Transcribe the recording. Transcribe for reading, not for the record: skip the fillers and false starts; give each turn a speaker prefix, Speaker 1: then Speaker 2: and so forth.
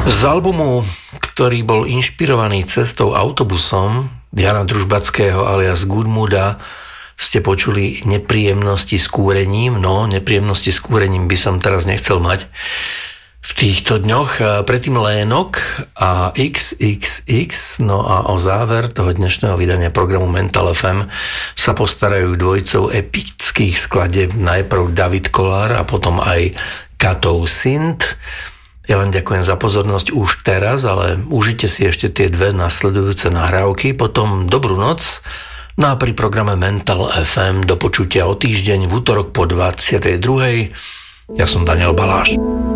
Speaker 1: Z albumu, ktorý bol inšpirovaný cestou autobusom Jana Družbackého alias Goodmooda, ste počuli Nepríjemnosti s kúrením. No, nepríjemnosti s kúrením by som teraz nechcel mať v týchto dňoch. Predtým Lénok a XXX. No a o záver toho dnešného vydania programu Mental FM sa postarajú dvojicou epických skladieb, najprv David Kollár a potom aj Katov Synth. Ja vám ďakujem za pozornosť už teraz, ale užite si ešte tie dve nasledujúce nahrávky, potom dobrú noc. No a pri programe Mental FM do počutia o týždeň v útorok po 22. Ja som Daniel Baláš.